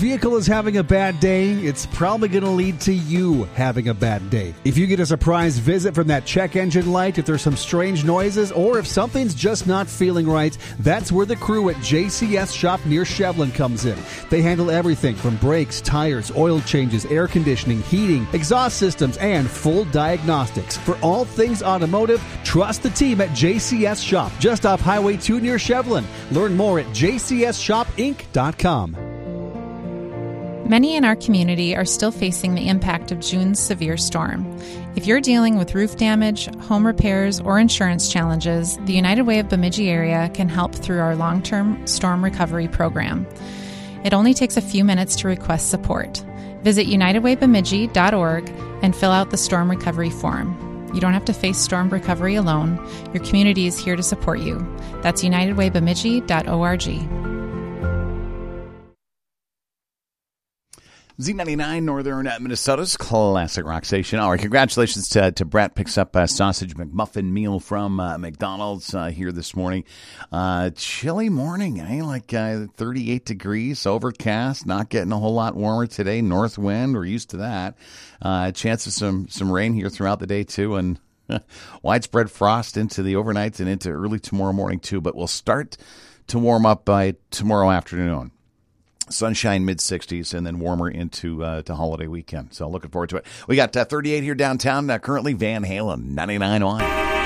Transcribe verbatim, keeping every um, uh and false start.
Vehicle is having a bad day, it's probably going to lead to you having a bad day. If you get a surprise visit from that check engine light, if there's some strange noises, or if something's just not feeling right, that's where the crew at J C S Shop near Shevlin comes in. They handle everything from brakes, tires, oil changes, air conditioning, heating, exhaust systems, and full diagnostics. For all things automotive, trust the team at J C S Shop, just off Highway two near Shevlin. Learn more at j c s shop inc dot com. Many in our community are still facing the impact of June's severe storm. If you're dealing with roof damage, home repairs, or insurance challenges, the United Way of Bemidji area can help through our long-term storm recovery program. It only takes a few minutes to request support. Visit united way bemidji dot org and fill out the storm recovery form. You don't have to face storm recovery alone. Your community is here to support you. That's united way bemidji dot org. Z ninety-nine, Northern Minnesota's classic rock station. All right, congratulations to, to Brett. Picks up a sausage McMuffin meal from uh, McDonald's uh, here this morning. Uh, chilly morning, eh? Like uh, thirty-eight degrees, overcast, not getting a whole lot warmer today. North wind, we're used to that. Uh, chance of some, some rain here throughout the day, too, and widespread frost into the overnight and into early tomorrow morning, too. But we'll start to warm up by tomorrow afternoon. Sunshine mid-sixties and then warmer into uh, to holiday weekend. So looking forward to it. We got uh, thirty-eight here downtown. Uh, currently Van Halen, ninety-nine on.